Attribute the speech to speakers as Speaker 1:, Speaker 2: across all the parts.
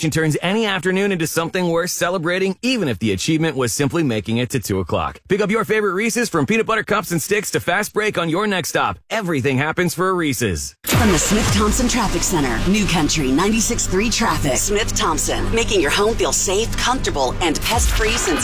Speaker 1: turns any afternoon into something worth celebrating, even if the achievement was simply making it to 2 o'clock. Pick up your favorite Reese's from peanut butter cups and sticks to fast break on your next stop. Everything happens for a Reese's.
Speaker 2: From the Smith-Thompson Traffic Center, New Country 96.3 traffic. Smith-Thompson, making your home feel safe, comfortable, and pest-free since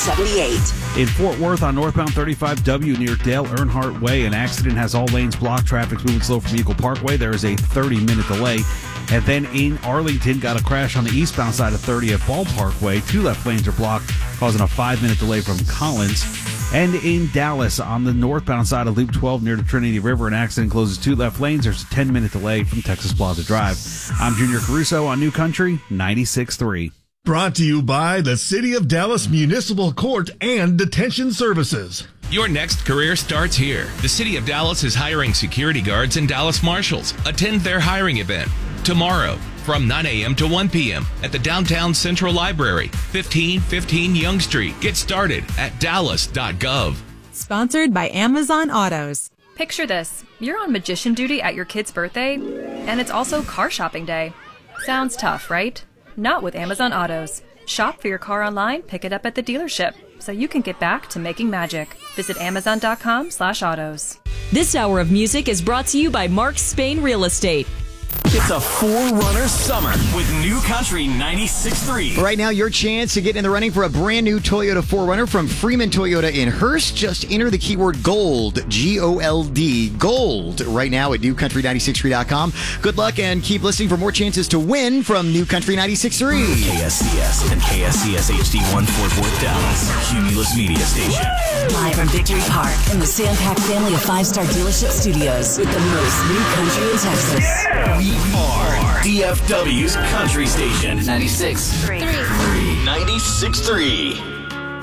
Speaker 2: 1978.
Speaker 3: In Fort Worth on northbound 35W near Dale Earnhardt Way, an accident has all lanes blocked. Traffic's moving slow from Eagle Parkway. There is a 30-minute delay. And then in Arlington, got a crash on the eastbound side of 30 at Ball Parkway. 2 left lanes are blocked, causing a 5-minute delay from Collins. And in Dallas, on the northbound side of Loop 12 near the Trinity River, an accident closes 2 left lanes. There's a 10-minute delay from Texas Plaza Drive. I'm Junior Caruso on New Country 96.3.
Speaker 4: Brought to you by the City of Dallas Municipal Court and Detention Services.
Speaker 5: Your next career starts here. The City of Dallas is hiring security guards and Dallas Marshals. Attend their hiring event tomorrow from 9 a.m. to 1 p.m. at the Downtown Central Library, 1515 Young Street. Get started at dallas.gov.
Speaker 6: Sponsored by Amazon Autos.
Speaker 7: Picture this. You're on magician duty at your kid's birthday, and it's also car shopping day. Sounds tough, right? Not with Amazon Autos. Shop for your car online, pick it up at the dealership, so you can get back to making magic. Visit Amazon.com/autos.
Speaker 8: This hour of music is brought to you by Mark Spain Real Estate.
Speaker 9: It's a 4Runner summer with New Country 96.3.
Speaker 10: Right now, your chance to get in the running for a brand new Toyota 4Runner from Freeman Toyota in Hearst. Just enter the keyword GOLD, G-O-L-D, GOLD, right now at newcountry963.com. Good luck and keep listening for more chances to win from New Country 96.3.
Speaker 9: KSCS and KSCS HD1 Fort Worth, Dallas. Cumulus Media Station.
Speaker 2: Live from Victory Park in the Sandpack family of 5-star dealership studios with the most New Country in Texas.
Speaker 9: We are DFW's Country Station. 96.3. 96.3.